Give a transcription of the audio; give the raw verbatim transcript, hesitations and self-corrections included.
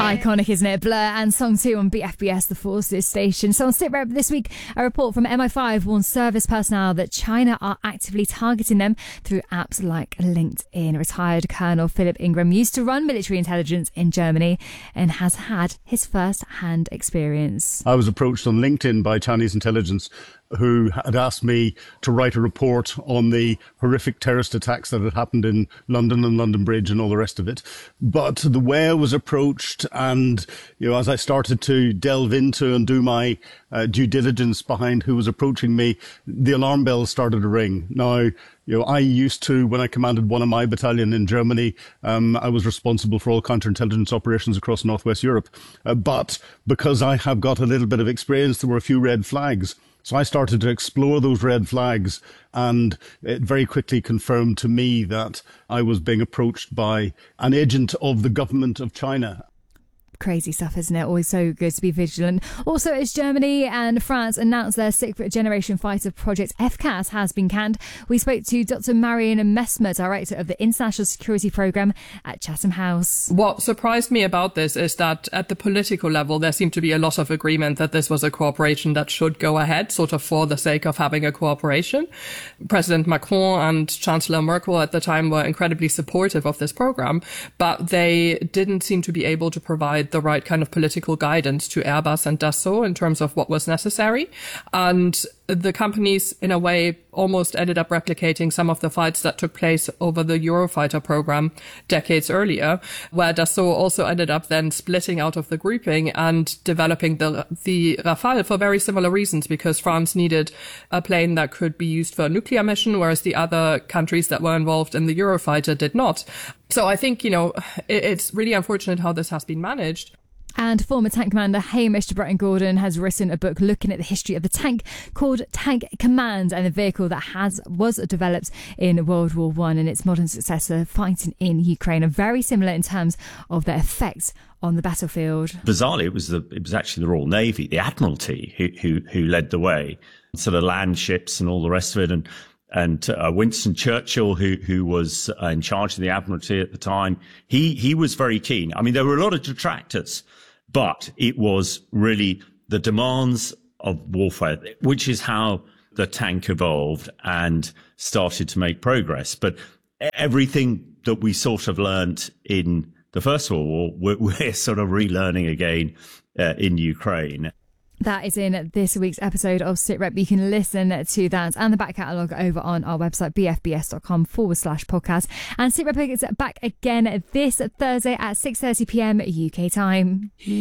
Iconic, isn't it? Blur and Song two on B F B S, the Forces station. So on SitRep this week, a report from M I five warns service personnel that China are actively targeting them through apps like LinkedIn. Retired Colonel Philip Ingram used to run military intelligence in Germany and has had his first-hand experience. I was approached on LinkedIn by Chinese intelligence who had asked me to write a report on the horrific terrorist attacks that had happened in London and London Bridge and all the rest of it. But the way I was approached and, you know, as I started to delve into and do my uh, due diligence behind who was approaching me, the alarm bells started to ring. Now, you know, I used to, when I commanded one of my battalion in Germany, um, I was responsible for all counterintelligence operations across Northwest Europe. Uh, but because I have got a little bit of experience, there were a few red flags. So I started to explore those red flags, and it very quickly confirmed to me that I was being approached by an agent of the government of China. Crazy stuff, isn't it? Always so good to be vigilant. Also, as Germany and France announced their sixth generation fighter project, F CAS has been canned. We spoke to Doctor Marion Messmer, director of the International Security Programme at Chatham House. What surprised me about this is that at the political level, there seemed to be a lot of agreement that this was a cooperation that should go ahead, sort of for the sake of having a cooperation. President Macron and Chancellor Merkel at the time were incredibly supportive of this program, but they didn't seem to be able to provide the right kind of political guidance to Airbus and Dassault in terms of what was necessary. And the companies, in a way, almost ended up replicating some of the fights that took place over the Eurofighter program decades earlier, where Dassault also ended up then splitting out of the grouping and developing the, the Rafale for very similar reasons, because France needed a plane that could be used for a nuclear mission, whereas the other countries that were involved in the Eurofighter did not. So I think, you know, it, it's really unfortunate how this has been managed. And former tank commander Hamish de Bretton-Gordon has written a book looking at the history of the tank called Tank Command, and a vehicle that has was developed in World War One and its modern successor fighting in Ukraine are very similar in terms of their effects on the battlefield. Bizarrely, it was the it was actually the Royal Navy, the Admiralty, who who, who led the way, sort of land ships and all the rest of it, and. And uh, Winston Churchill, who who was uh, in charge of the Admiralty at the time, he he was very keen. I mean, there were a lot of detractors, but it was really the demands of warfare, which is how the tank evolved and started to make progress. But everything that we sort of learnt in the First World War, we're, we're sort of relearning again uh, in Ukraine. That is in this week's episode of SitRep. You can listen to that and the back catalogue over on our website, bfbs.com forward slash podcast. And SitRep is back again this Thursday at six thirty p m U K time.